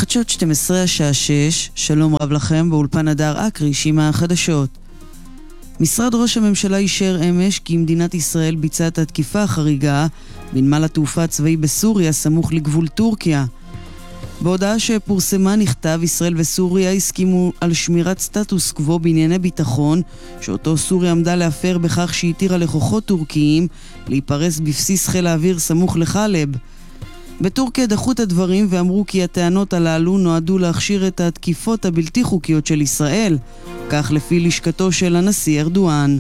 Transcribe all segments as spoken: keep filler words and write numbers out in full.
חדשות שתים עשרה השעה שש, שלום רב לכם, באולפן הדר אקריש עם החדשות. משרד ראש הממשלה אישר אמש כי מדינת ישראל ביצעה את התקיפה החריגה בנמל התעופה הצבאי בסוריה סמוך לגבול טורקיה. בהודעה שפורסמה נכתב, ישראל וסוריה הסכימו על שמירת סטטוס קוו בענייני ביטחון, שאותו סוריה עמדה להפר בכך שהתירה לכוחות טורקיים להיפרס בבסיס חיל האוויר סמוך לחלב. בטורקיה דחו את הדברים ואמרו כי הטענות הללו נועדו להכשיר את התקיפות הבלתי חוקיות של ישראל, כך לפי לשכתו של הנשיא ארדואן.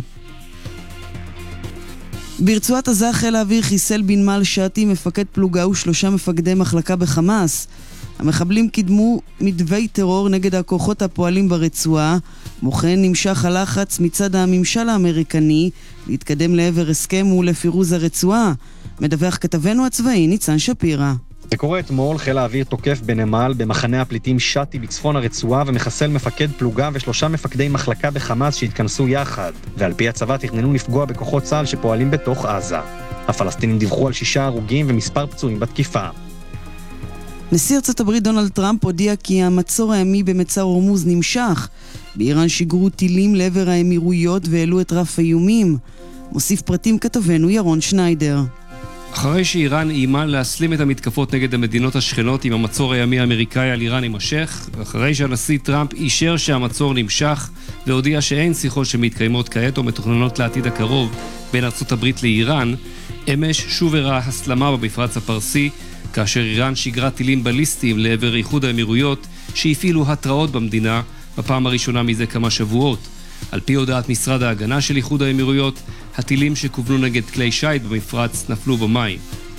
ברצועת עזה חיל האוויר חיסל בנמל שעתי מפקד פלוגה ושלושה מפקדי מחלקה בחמאס. המחבלים קידמו מדווי טרור נגד הכוחות הפועלים ברצועה, מוכן נמשך הלחץ מצד הממשל האמריקני להתקדם לעבר הסכם ולפירוז הרצועה. מדווח כתבנו הצבאי ניצן שפירא. זה קורה אתמול, חיל האוויר תוקף בנמל במחנה הפליטים שעתי בצפון הרצועה ומחסל מפקד פלוגה ושלושה מפקדי מחלקה בחמאס שהתכנסו יחד, ועל פי הצבא תכננו לפגוע בכוחות צה"ל שפועלים בתוך עזה. הפלסטינים דיווחו על שישה הרוגים ומספר פצועים בתקיפה. נשיא ארצות הברית דונלד טראמפ הודיע כי המצור הימי במצר הורמוז נמשך. באיראן שיגרו טילים לעבר האמירויות והעלו את רף האיומים. מוסיף פרטים כתבנו ירון שניידר. אחרי שאיראן איימה להסלים את המתקפות נגד המדינות השכנות עם המצור הימי האמריקאי על איראן יימשך, ואחרי שהנשיא טראמפ אישר שהמצור נמשך והודיע שאין שיחות שמתקיימות כעת או מתוכננות לעתיד הקרוב בין ארצות הברית לאיראן, אמש שוב הראה הסלמה במפרץ הפרסי, כאשר איראן שיגרה טילים בליסטיים לעבר איחוד האמירויות שהפעילו התראות במדינה בפעם הראשונה מזה כמה שבועות. על פי הודעת משרד ההגנה של איחוד האמירויות, הטילים שכוונו נגד כלי שייט במפרץ נפלו במים.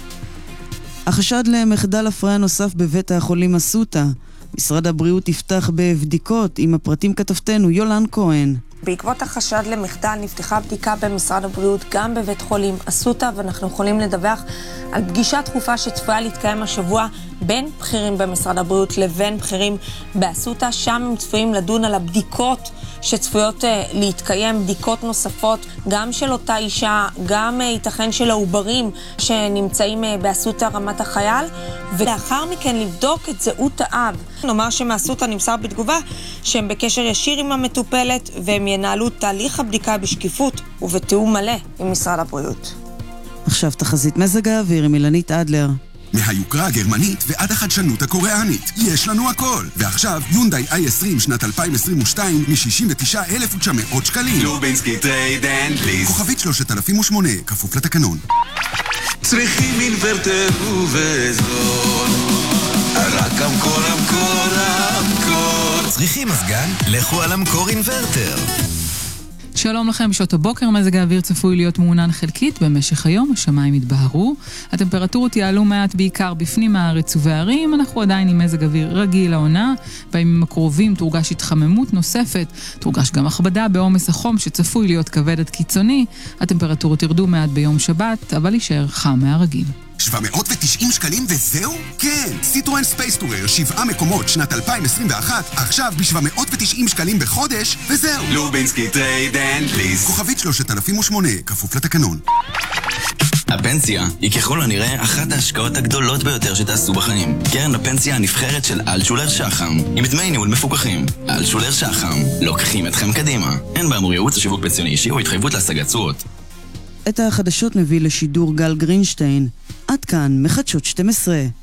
החשד למחדל הפרעה נוסף בבית החולים אסותא. משרד הבריאות יפתח בבדיקות. עם הפרטים כתבתנו יולן כהן. בעקבות החשד למחדל נפתחה בדיקה במשרד הבריאות גם בבית חולים אסותא, ואנחנו יכולים לדווח על פגישה דחופה שצפויה להתקיים השבוע בין בכירים במשרד הבריאות לבין בכירים באסותא. שם הם צפויים לדון על הבדיקות שצפויות uh, להתקיים, בדיקות נוספות גם של אותה אישה, גם uh, ייתכן של העוברים שנמצאים uh, באסותא רמת החייל, ולאחר מכן לבדוק את זהות האב. נאמר שמאסותא נמסר בתגובה שהם בקשר ישיר עם המטופלת והם ינהלו תהליך הבדיקה בשקיפות ובתיאום מלא עם משרד הבריאות. עכשיו תחזית מזג האוויר עם אילנית אדלר. מהיוקרה הגרמנית ועד החדשנות הקוריאנית, יש לנו הכל. ועכשיו יונדאי איי עשרים שנת אלפיים עשרים ושתיים מ-שישים ותשעה אלף ותשע מאות שקלים. לובינסקי טרייד אנד ליס. כוכבית שלושת אלפים ושמונה, כפוף לתקנון. צריכים אינוורטר ובזול, רק המקור המקור המקור. צריכים מזגן? לכו על המקור אינוורטר. שלום לכם, בשעות הבוקר מזג האוויר צפוי להיות מעונן חלקית במשך היום, השמיים יתבהרו, הטמפרטורות יעלו מעט בעיקר בפנים הארץ ובערים, אנחנו עדיין עם מזג אוויר רגיל לעונה, בימים הקרובים תורגש התחממות נוספת, תורגש גם הכבדה בעומס החום שצפוי להיות כבד עד קיצוני, הטמפרטורות ירדו מעט ביום שבת, אבל יישאר חם מהרגיל. שבע מאות ותשעים שקלים וזהו? כן, סיטרואן ספייס טורר, שבעה מקומות שנת אלפיים עשרים ואחת, עכשיו ב-שבע מאות ותשעים שקלים בחודש וזהו. לובינסקי טרייד אנד ליס. כוכבית שלושת אלפים ושמונה, כפוף לתקנון. הפנסיה היא ככל הנראה אחת ההשקעות הגדולות ביותר שתעשו בחיים. קרן הפנסיה הנבחרת של אלטשולר שחם, עם דמי ניהול מפוקחים. אלטשולר שחם, לוקחים אתכם קדימה. אין באמור ייעוץ לשיווק פנסיוני אישי או התחייבות להשגת תשואות. את החדשות מביא לשידור גל גרינשטיין. עד כאן מחדשות שתים עשרה.